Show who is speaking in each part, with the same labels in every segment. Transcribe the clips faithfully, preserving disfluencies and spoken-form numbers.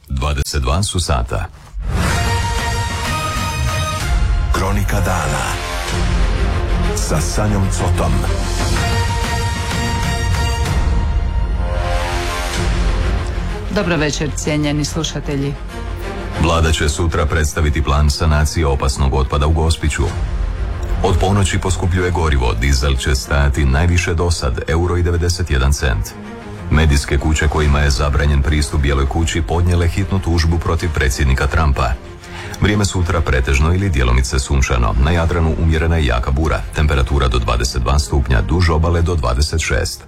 Speaker 1: dvadeset dva su sata.
Speaker 2: Kronika dana sa Sanjom Cotom.
Speaker 3: Dobro večer, cijenjeni slušatelji.
Speaker 1: Vlada će sutra predstaviti plan sanacije opasnog otpada u Gospiću. Od ponoći poskupljuje gorivo, dizel će stajati najviše dosad, euro i devedeset jedan cent. Medijske kuće kojima je zabranjen pristup Bijeloj kući podnijele hitnu tužbu protiv predsjednika Trumpa. Vrijeme sutra pretežno ili djelomice sunčano, na Jadranu umjerena i jaka bura, temperatura do dvadeset dva stupnja, duž obale do dvadeset šest.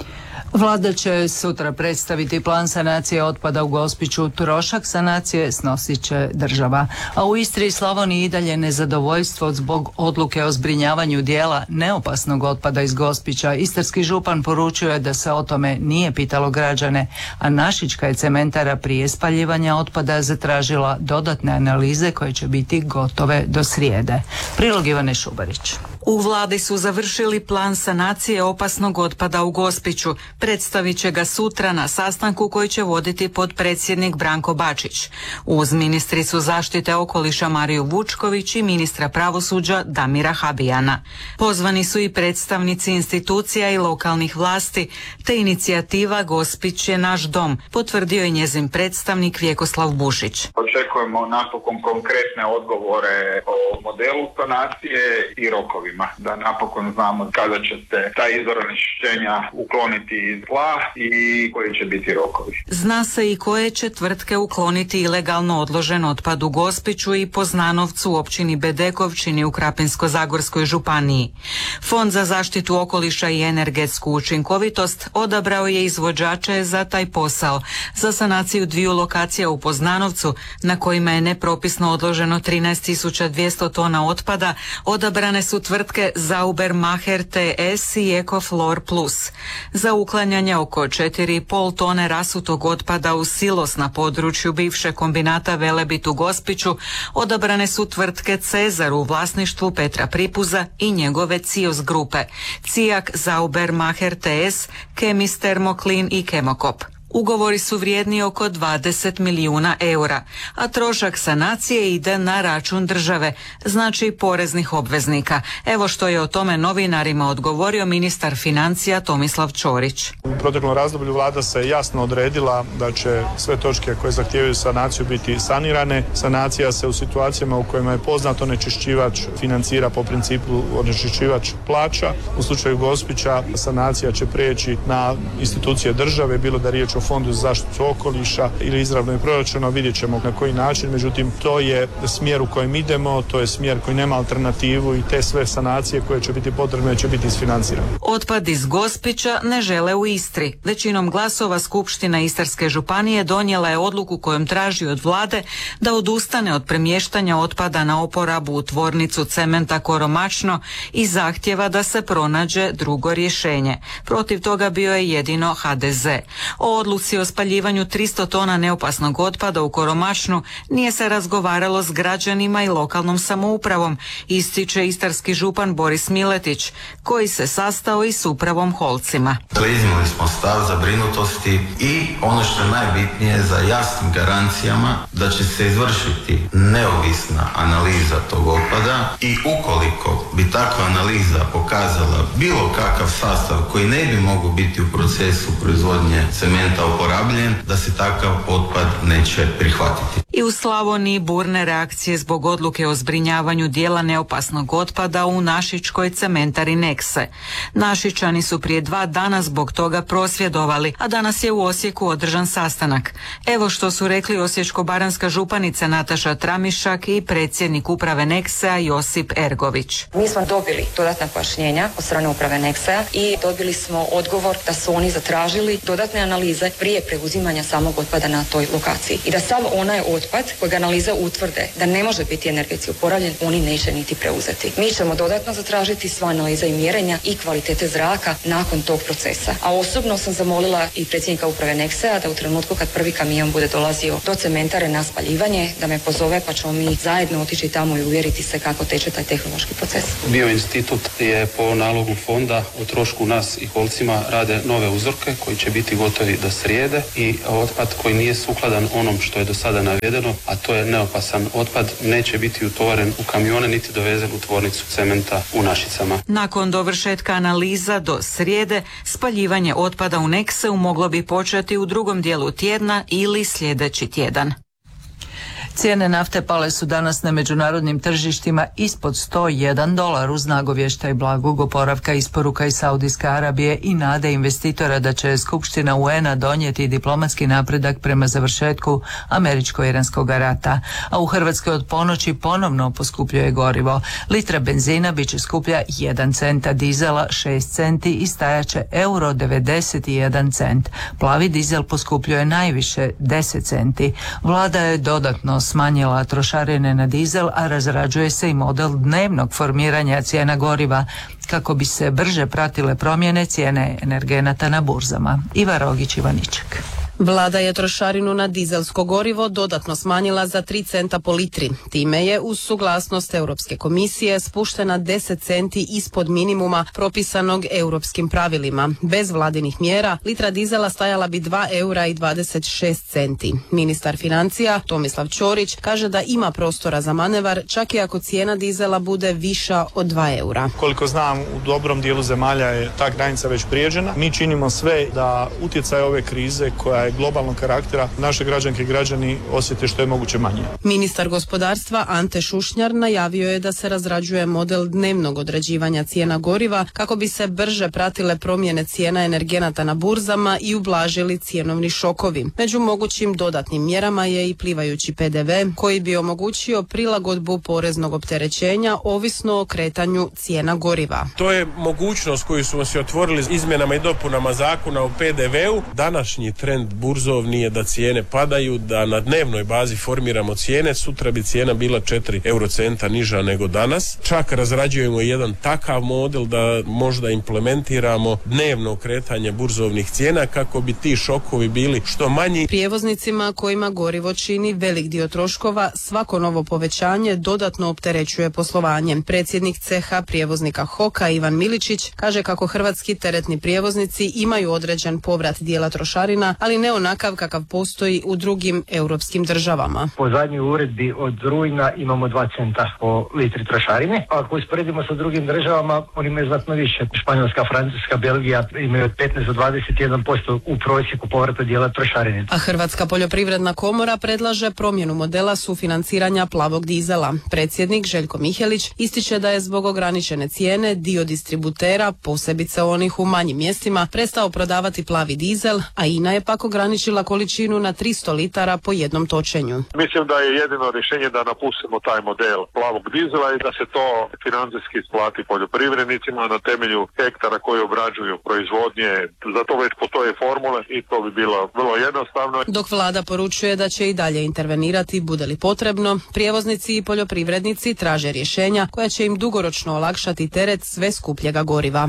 Speaker 3: Vlada će sutra predstaviti plan sanacije otpada u Gospiću. Trošak sanacije snosit će država. A u Istri i Slavoniji i dalje nezadovoljstvo zbog odluke o zbrinjavanju dijela neopasnog otpada iz Gospića. Istarski župan poručio je da se o tome nije pitalo građane, a Našička je cementara prije spaljivanja otpada zatražila dodatne analize koje će biti gotove do srijede. Prilog Ivane Šubarić.
Speaker 4: U vladi su završili plan sanacije opasnog otpada u Gospiću. Predstavit će ga sutra na sastanku koji će voditi potpredsjednik Branko Bačić. Uz ministricu zaštite okoliša Mariju Vučković i ministra pravosuđa Damira Habijana. Pozvani su i predstavnici institucija i lokalnih vlasti, te inicijativa Gospić je naš dom, potvrdio je njezin predstavnik Vjekoslav Bušić.
Speaker 5: Očekujemo napokon konkretne odgovore o modelu sanacije i rokovima, da napokon znamo kada će se taj izvor onečišćenja ukloniti iz tla i koji će biti rokovi.
Speaker 4: Zna se i koje će tvrtke ukloniti ilegalno odložen otpad u Gospiću i Poznanovcu u općini Bedekovčini u Krapinsko-zagorskoj županiji. Fond za zaštitu okoliša i energetsku učinkovitost odabrao je izvođače za taj posao, za sanaciju dviju lokacija u Poznanovcu na kojima je nepropisno odloženo trinaest tisuća dvjesto tona otpada. Odabrane su tvrtke Saubermacher T S i Ecoflor Plus. Za uklanjanje oko četiri i pol tone rasutog otpada u silos na području bivše kombinata Velebit u Gospiću odabrane su tvrtke Cezar u vlasništvu Petra Pripuza i njegove Cios grupe, Cijak, Saubermacher T S, Kemis Thermoklin i Kemokop. Ugovori su vrijedni oko dvadeset milijuna eura, a trošak sanacije ide na račun države, znači poreznih obveznika. Evo što je o tome novinarima odgovorio ministar financija Tomislav Ćorić.
Speaker 6: U proteklom razdoblju vlada se jasno odredila da će sve točke koje zahtijevaju sanaciju biti sanirane. Sanacija se u situacijama u kojima je poznat onečišćivač financira po principu onečišćivač plaća. U slučaju Gospića sanacija će prijeći na institucije države, bilo da riječ o Fondu za zaštitu okoliša ili izravno i proračuna, vidjet ćemo na koji način, međutim to je smjer u kojem idemo, to je smjer koji nema alternativu i te sve sanacije koje će biti potrebne će biti isfinancirane.
Speaker 4: Otpad iz Gospića ne žele u Istri. Većinom glasova Skupština Istarske županije donijela je odluku kojom traži od vlade da odustane od premještanja otpada na oporabu u tvornicu cementa Koromačno i zahtjeva da se pronađe drugo rješenje. Protiv toga bio je jedino H D Z. O odluci o spaljivanju tristo tona neopasnog otpada u Koromačnu nije se razgovaralo s građanima i lokalnom samoupravom, ističe istarski župan Boris Miletić, koji se sastao i s upravom Holcima.
Speaker 7: Iznijeli smo stav zabrinutosti i ono što je najbitnije za jasnim garancijama da će se izvršiti neovisna analiza tog otpada i ukoliko bi takva analiza pokazala bilo kakav sastav koji ne bi mogao biti u procesu proizvodnje cementa oporabljen, da se takav otpad neće prihvatiti.
Speaker 4: I u Slavoniji burne reakcije zbog odluke o zbrinjavanju dijela neopasnog otpada u Našičkoj cementari Nekse. Našičani su prije dva dana zbog toga prosvjedovali, a danas je u Osijeku održan sastanak. Evo što su rekli osječko-baranjska županica Nataša Tramišak i predsjednik uprave Neksea Josip Ergović.
Speaker 8: Mi smo dobili dodatna pojašnjenja od strane uprave Neksea i dobili smo odgovor da su oni zatražili dodatne analize prije preuzimanja samog otpada na toj lokaciji i da sav onaj otpad otpad kojeg analiza utvrde da ne može biti energetski oporavljen, oni neće niti preuzeti. Mi ćemo dodatno zatražiti sva analiza i mjerenja i kvalitete zraka nakon tog procesa. A osobno sam zamolila i predsjednika uprave Nexea da u trenutku kad prvi kamion bude dolazio do cementare na spaljivanje, da me pozove pa ćemo mi zajedno otići tamo i uvjeriti se kako teče taj tehnološki proces.
Speaker 9: Bioinstitut je po nalogu fonda o trošku nas i kolcima rade nove uzorke koji će biti gotovi do srijede i otpad koji nije sukladan onom što je do sada navedeno, a to je neopasan otpad, neće biti utovaren u kamione niti dovezen u tvornicu cementa u Našicama.
Speaker 4: Nakon dovršetka analiza do srijede, spaljivanje otpada u Nexeu moglo bi početi u drugom dijelu tjedna ili sljedeći tjedan.
Speaker 3: Cijene nafte pale su danas na međunarodnim tržištima ispod sto jedan dolar uz nagovještaj blagog oporavka isporuka iz Saudijske Arabije i nade investitora da će Skupština U N-a donijeti diplomatski napredak prema završetku američko-iranskog rata. A u Hrvatskoj od ponoći ponovno poskupljuje gorivo. Litra benzina bit će skuplja jedan cent, a dizela šest centi i stajaće euro devedeset jedan cent. Plavi dizel poskupljuje najviše deset centi. Vlada je dodatno smanjila trošarine na dizel, a razrađuje se i model dnevnog formiranja cijena goriva kako bi se brže pratile promjene cijene energenata na burzama. Iva Rogić, Ivaniček.
Speaker 10: Vlada je trošarinu na dizelsko gorivo dodatno smanjila za tri centa po litri. Time je uz suglasnost Europske komisije spuštena deset centi ispod minimuma propisanog europskim pravilima. Bez vladinih mjera litra dizela stajala bi dva eura i dvadeset šest centi. Ministar financija Tomislav Ćorić kaže da ima prostora za manevar čak i ako cijena dizela bude viša od dva eura.
Speaker 6: Koliko znam, u dobrom dijelu zemalja je ta granica već prijeđena. Mi činimo sve da utjecaj ove krize koja je globalnog karaktera naše građanke i građani osjete što je moguće manje.
Speaker 10: Ministar gospodarstva Ante Šušnjar najavio je da se razrađuje model dnevnog određivanja cijena goriva kako bi se brže pratile promjene cijena energenata na burzama i ublažili cjenovni šokovi. Među mogućim dodatnim mjerama je i plivajući P D V koji bi omogućio prilagodbu poreznog opterećenja ovisno o kretanju cijena goriva.
Speaker 11: To je mogućnost koju smo si otvorili izmjenama i dopunama zakona o P D V-u. Današnji trend burzovni je da cijene padaju, da na dnevnoj bazi formiramo cijene. Sutra bi cijena bila četiri eurocenta niža nego danas. Čak razrađujemo jedan takav model da možda implementiramo dnevno kretanje burzovnih cijena kako bi ti šokovi bili što manji.
Speaker 10: Prijevoznicima kojima gorivo čini velik dio troškova, svako novo povećanje dodatno opterećuje poslovanje. Predsjednik ceha prijevoznika Hoka Ivan Miličić kaže kako hrvatski teretni prijevoznici imaju određen povrat dijela trošarina, ali ne onakav kakav postoji u drugim europskim državama.
Speaker 12: Po zadnjoj uredbi od rujna imamo dva centa po litri trošarine. Ako usporedimo sa drugim državama, oni imaju znatno više. Španjolska, Francuska, Belgija imaju od petnaest do dvadeset jedan posto u prosjeku povrata dijela trošarine.
Speaker 10: A Hrvatska poljoprivredna komora predlaže promjenu modela sufinanciranja plavog dizela. Predsjednik Željko Mihelić ističe da je zbog ograničene cijene dio distributera, posebice onih u manjim mjestima, prestao prodavati plavi dizel, a INA je pak ograničila količinu na tristo litara po jednom točenju.
Speaker 13: Mislim da je jedino rješenje da napustimo taj model plavog dizela i da se to financijski isplati poljoprivrednicima na temelju hektara koji obrađuju proizvodnje. Za to već postoje formule i to bi bilo vrlo jednostavno.
Speaker 10: Dok vlada poručuje da će i dalje intervenirati bude li potrebno, prijevoznici i poljoprivrednici traže rješenja koja će im dugoročno olakšati teret sve skupljega goriva.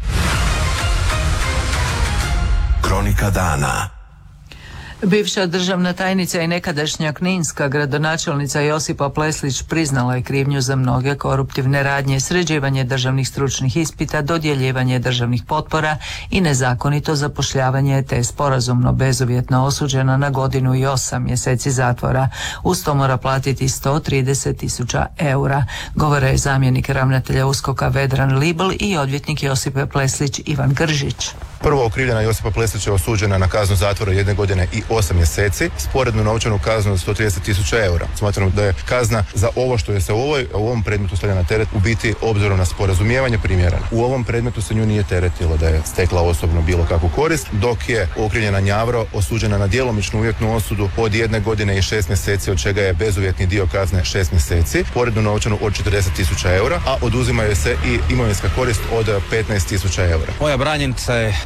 Speaker 2: Kronika dana.
Speaker 3: Bivša državna tajnica i nekadašnja kninska gradonačelnica Josipa Pleslić priznala je krivnju za mnoge koruptivne radnje, sređivanje državnih stručnih ispita, dodjeljivanje državnih potpora i nezakonito zapošljavanje, te sporazumno bezuvjetno osuđena na godinu i osam mjeseci zatvora. Uz to mora platiti sto trideset tisuća eura. Govore je zamjenik ravnatelja USKOK-a Vedran Libl i odvjetnik Josipe Pleslić Ivan Gržić.
Speaker 14: Prvo okrivljena Josipa Pleslić je osuđena na kaznu zatvora jedne godine i osam mjeseci, sporednu novčanu kaznu od sto trideset tisuća eura. Smatramo da je kazna za ovo što je se u, ovoj, u ovom predmetu stavlja na teret u biti obzirom na sporazumijevanje primjerena. U ovom predmetu se nju nije teretilo da je stekla osobno bilo kakvu korist, dok je okrivljena Njavro osuđena na djelomičnu uvjetnu osudu od jedne godine i šest mjeseci, od čega je bezuvjetni dio kazne šest mjeseci, sporednu novčanu od četrdeset tisuća eura, a oduzimaju se i imovinska korist od petnaest tisuća eura.
Speaker 15: Moja branjenica je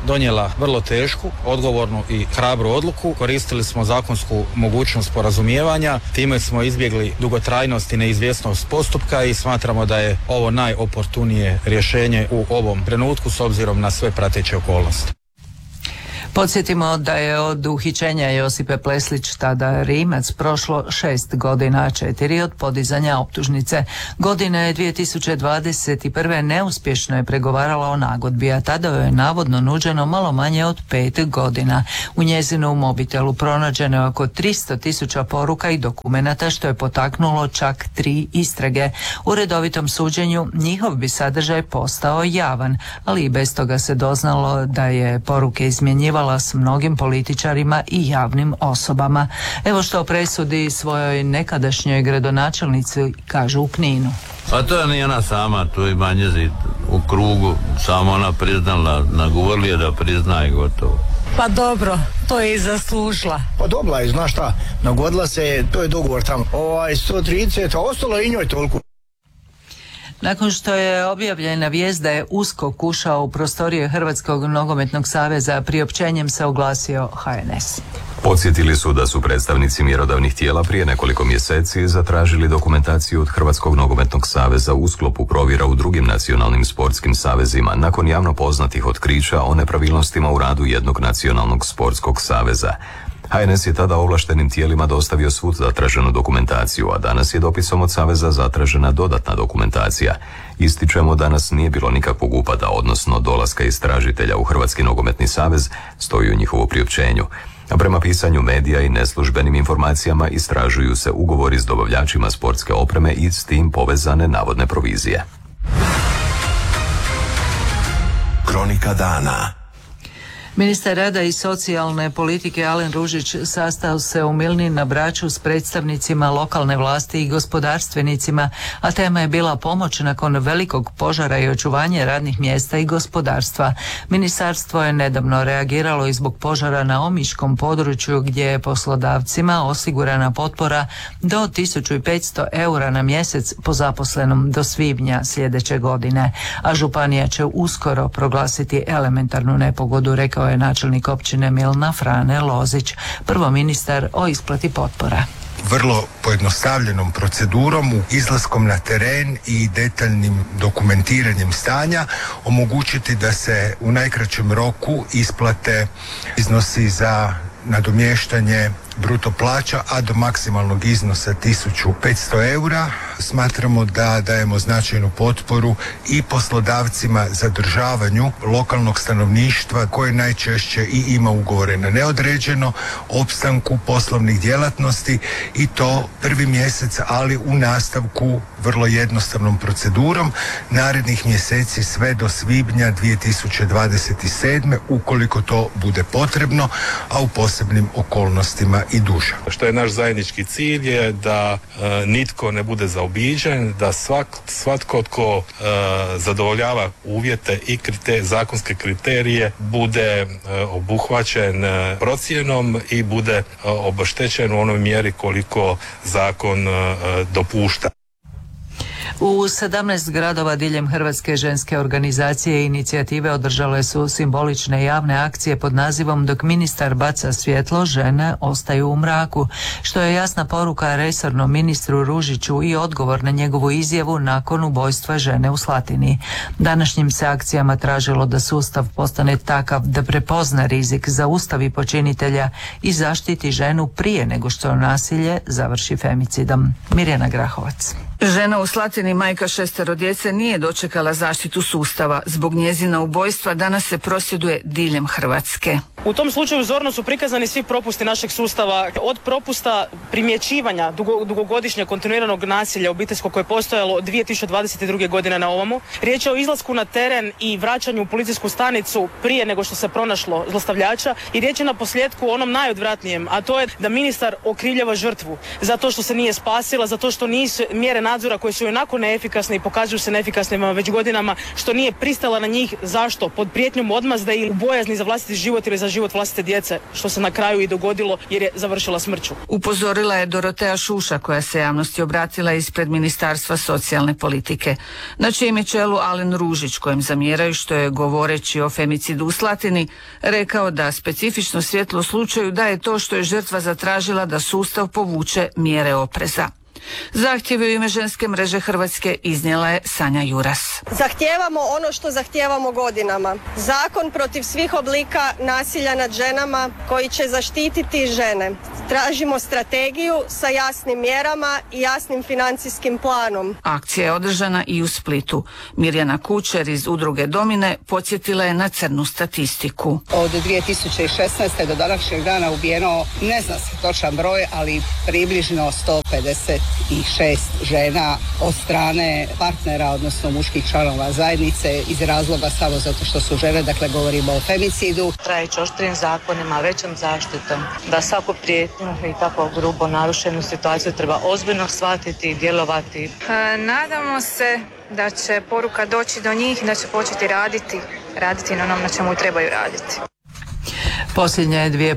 Speaker 15: donijela vrlo tešku, odgovornu i hrabru odluku. Koristili smo zakonsku mogućnost sporazumijevanja, time smo izbjegli dugotrajnost i neizvjesnost postupka i smatramo da je ovo najoportunije rješenje u ovom trenutku s obzirom na sve prateće okolnosti.
Speaker 3: Podsjetimo da je od uhićenja Josipe Pleslić, tada Rimac, prošlo šest godina, četiri od podizanja optužnice. Godine dvije tisuće dvadeset prve neuspješno je pregovarala o nagodbi, a tada joj je navodno nuđeno malo manje od pet godina. U njezinu mobitelu pronađeno je oko tristo tisuća poruka i dokumenata, što je potaknulo čak tri istrage. U redovitom suđenju njihov bi sadržaj postao javan, ali i bez toga se doznalo da je poruke izmjenjivala s mnogim političarima i javnim osobama. Evo što o presudi svojoj nekadašnjoj gradonačelnici kažu u Kninu.
Speaker 16: A to je nije ona sama, to je manje u krugu, samo ona priznala, nagovorili je da prizna i gotovo.
Speaker 17: Pa dobro, to je i zaslužila. Pa dobila je, znaš šta, nagodila se, to je dogovor tamo. Ovaj sto trideset, a ostalo i njoj toliko.
Speaker 3: Nakon što je objavljena vijest da je USKOK ušao u prostorije Hrvatskog nogometnog saveza, priopćenjem se oglasio H N S.
Speaker 1: Podsjetili su da su predstavnici mjerodavnih tijela prije nekoliko mjeseci zatražili dokumentaciju od Hrvatskog nogometnog saveza u sklopu provjera u drugim nacionalnim sportskim savezima nakon javno poznatih otkrića o nepravilnostima u radu jednog nacionalnog sportskog saveza. H N S je tada ovlaštenim tijelima dostavio svu zatraženu dokumentaciju, a danas je dopisom od Saveza zatražena dodatna dokumentacija. Ističemo, danas nije bilo nikakvog upada, odnosno dolaska istražitelja u Hrvatski nogometni savez, stoji u njihovu priopćenju. A prema pisanju medija i neslužbenim informacijama istražuju se ugovori s dobavljačima sportske opreme i s tim povezane navodne provizije.
Speaker 2: Kronika dana.
Speaker 3: Ministar rada i socijalne politike Alen Ružić sastao se u Milni na Braču s predstavnicima lokalne vlasti i gospodarstvenicima, a tema je bila pomoć nakon velikog požara i očuvanje radnih mjesta i gospodarstva. Ministarstvo je nedavno reagiralo i zbog požara na omiškom području gdje je poslodavcima osigurana potpora do tisuću petsto eura na mjesec po zaposlenom do svibnja sljedeće godine, a županija će uskoro proglasiti elementarnu nepogodu, rekao je načelnik općine Milna Frane Lozić. Prvo ministar o isplati potpora.
Speaker 18: Vrlo pojednostavljenom procedurom, izlaskom na teren i detaljnim dokumentiranjem stanja omogućiti da se u najkraćem roku isplate iznosi za nadomještanje bruto plaća, a do maksimalnog iznosa tisuću petsto eura. Smatramo da dajemo značajnu potporu i poslodavcima zadržavanju lokalnog stanovništva koje najčešće i ima ugovore na neodređeno, opstanku poslovnih djelatnosti i to prvi mjesec, ali u nastavku vrlo jednostavnom procedurom narednih mjeseci sve do svibnja dvije tisuće dvadeset sedme ukoliko to bude potrebno, a u posebnim okolnostima i duže.
Speaker 11: Što je naš zajednički cilj je da e, nitko ne bude zaobiđen, da svak, svatko tko e, zadovoljava uvjete i kriter, zakonske kriterije bude e, obuhvaćen e, procjenom i bude e, obeštećen u onoj mjeri koliko zakon e, dopušta.
Speaker 3: U sedamnaest gradova diljem Hrvatske ženske organizacije i inicijative održale su simbolične javne akcije pod nazivom Dok ministar baca svjetlo, žene ostaju u mraku, što je jasna poruka resornom ministru Ružiću i odgovor na njegovu izjavu nakon ubojstva žene u Slatini. Današnjim se akcijama tražilo da sustav postane takav da prepozna rizik, zaustavi počinitelja i zaštiti ženu prije nego što nasilje završi femicidom. Mirjana Grahovac.
Speaker 19: Žena u Slatini, majka šestero djece, nije dočekala zaštitu sustava. Zbog njezina ubojstva danas se prosvjeduje diljem Hrvatske.
Speaker 20: U tom slučaju zorno su prikazani svi propusti našeg sustava, od propusta primjećivanja dugo, dugogodišnjeg kontinuiranog nasilja obiteljskog koje je postojalo od dvije tisuće dvadeset druge godine na ovamo. Riječ je o izlasku na teren i vraćanju u policijsku stanicu prije nego što se pronašlo zlostavljača i riječ je na posljedku onom najodvratnijem, a to je da ministar okrivljava žrtvu zato što se nije spasila, zato što nisu mjere nadzora koje su joj nakon toliko neefikasne i pokazuju se neefikasnima već godinama, što nije pristala na njih. Zašto? Pod prijetnjom odmazde ili bojazni za vlastiti život ili za život vlastite djece, što se na kraju i dogodilo jer je završila smrću.
Speaker 19: Upozorila je Dorotea Šuša, koja se javnosti obratila ispred Ministarstva socijalne politike. Na čijem je čelu Alen Ružić, kojem zamjeraju što je, govoreći o femicidu u Slatini, rekao da specifično svjetlo u slučaju daje to što je žrtva zatražila da sustav povuče mjere opreza. Zahtjev u ime Ženske mreže Hrvatske iznijela je Sanja Juras.
Speaker 21: Zahtijevamo ono što zahtijevamo godinama. Zakon protiv svih oblika nasilja nad ženama koji će zaštititi žene. Tražimo strategiju sa jasnim mjerama i jasnim financijskim planom.
Speaker 19: Akcija je održana i u Splitu. Mirjana Kučer iz udruge Domine podsjetila je na crnu statistiku.
Speaker 22: Od dvije tisuće šesnaeste do današnjeg dana ubijeno, ne zna se točan broj, ali približno sto pedeset šest žena od strane partnera, odnosno muških članova zajednice, iz razloga samo zato što su žene, dakle govorimo o femicidu.
Speaker 23: Trajeći oštrim zakonima, većom zaštitom, da svaku prijetnju i tako grubo narušenu situaciju treba ozbiljno shvatiti i djelovati.
Speaker 24: E, nadamo se da će poruka doći do njih i da će početi raditi, raditi na onom na čemu trebaju raditi.
Speaker 3: Posljednje dvije